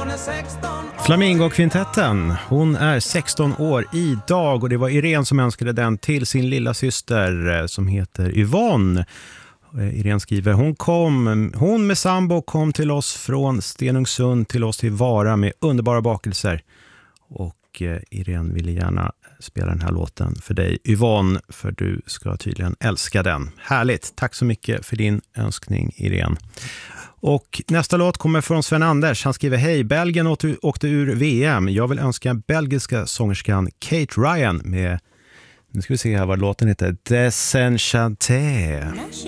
Flamingo-kvintetten, hon är 16 år idag och det var Irene som önskade den till sin lilla syster som heter Yvonne. Irene skriver, hon med sambo kom till oss från Stenungsund till oss till Vara med underbara bakelser. Och Irene ville gärna spela den här låten för dig Yvonne, för du ska tydligen älska den. Härligt, tack så mycket för din önskning Irene. Och nästa låt kommer från Sven Anders. Han skriver, hej, Belgien åkte ur VM. Jag vill önska belgiska sångerskan Kate Ryan med, nu ska vi se här vad låten heter, Desenchanté.